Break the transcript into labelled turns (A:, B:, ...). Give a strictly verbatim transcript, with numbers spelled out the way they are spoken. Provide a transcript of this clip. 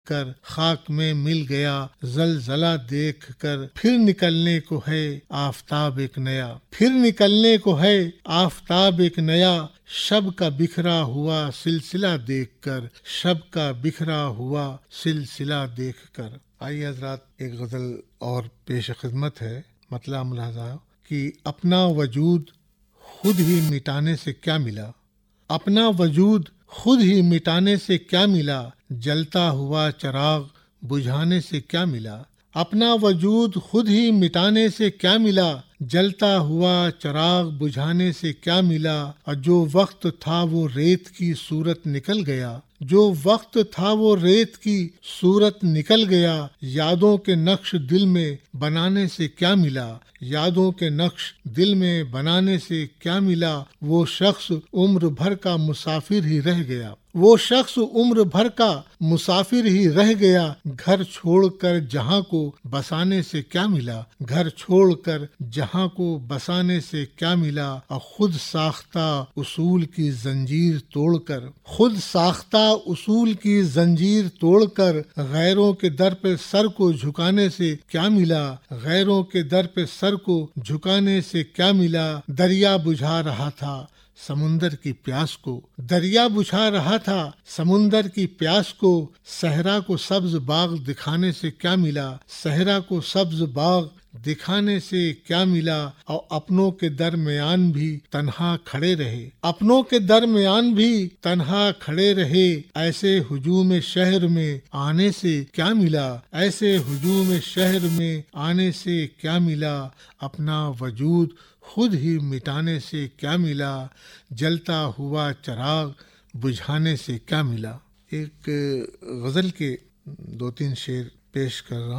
A: کر خاک میں مل گیا زلزلہ دیکھ کر، پھر نکلنے کو ہے آفتاب ایک نیا، پھر نکلنے کو ہے آفتاب ایک نیا، شب کا بکھرا ہوا سلسلہ دیکھ کر، شب کا بکھرا ہوا سلسلہ دیکھ کر۔ آئیے حضرات، ایک غزل اور پیش خدمت ہے۔ مطلع ملاحظہ کہ اپنا وجود خود ہی مٹانے سے کیا ملا، اپنا وجود خود ہی مٹانے سے کیا ملا، جلتا ہوا چراغ بجھانے سے کیا ملا، اپنا وجود خود ہی مٹانے سے کیا ملا، جلتا ہوا چراغ بجھانے سے کیا ملا، اور جو وقت تھا وہ ریت کی صورت نکل گیا، جو وقت تھا وہ ریت کی صورت نکل گیا، یادوں کے نقش دل میں بنانے سے کیا ملا، یادوں کے نقش دل میں بنانے سے کیا ملا، وہ شخص عمر بھر کا مسافر ہی رہ گیا، وہ شخص عمر بھر کا مسافر ہی رہ گیا، گھر چھوڑ کر جہاں کو بسانے سے کیا ملا، گھر چھوڑ کر جہاں کو بسانے سے کیا ملا، اور خود ساختہ اصول کی زنجیر توڑ کر، خود ساختہ اصول کی زنجیر توڑ کر، غیروں کے در پہ سر کو جھکانے سے کیا ملا، غیروں کے در پہ سر کو جھکانے سے کیا ملا، دریا بجھا رہا تھا سمندر کی پیاس کو، دریا بجھا رہا تھا سمندر کی پیاس کو، صحرا کو سبز باغ دکھانے سے کیا ملا، صحرا کو سبز باغ دکھانے سے کیا ملا، اور اپنوں کے درمیان بھی تنہا کھڑے رہے، اپنوں کے درمیان بھی تنہا کھڑے رہے، ایسے ہجوم شہر میں آنے سے کیا ملا، ایسے ہجوم شہر میں آنے سے کیا ملا، اپنا وجود خود ہی مٹانے سے کیا ملا، جلتا ہوا چراغ بجھانے سے کیا ملا۔ ایک غزل کے دو تین شعر پیش کر رہا ہوں۔